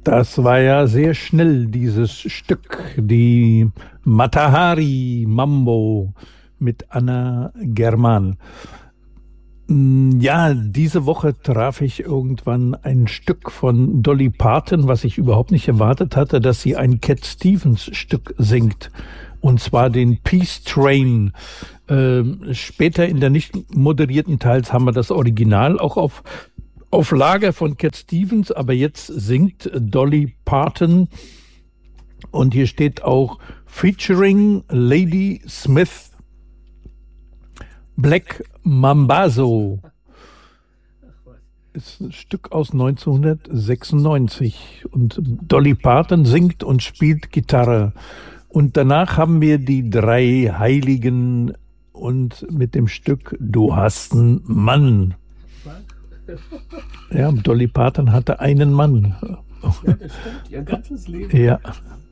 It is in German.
Das war ja sehr schnell, dieses Stück, die Mata-Hari Mambo mit Anna German. Ja, diese Woche traf ich irgendwann ein Stück von Dolly Parton, was ich überhaupt nicht erwartet hatte, dass sie ein Cat Stevens Stück singt. Und zwar den Peace Train. Später in der nicht moderierten Teils haben wir das Original auch auf Lager von Cat Stevens, aber jetzt singt Dolly Parton und hier steht auch featuring Lady Smith, Black Mambazo. Ist ein Stück aus 1996 und Dolly Parton singt und spielt Gitarre. Und danach haben wir die drei Heiligen und mit dem Stück Du hast einen Mann. Ja, Dolly Parton hatte einen Mann. Ja, das stimmt, ihr ganzes Leben. Ja.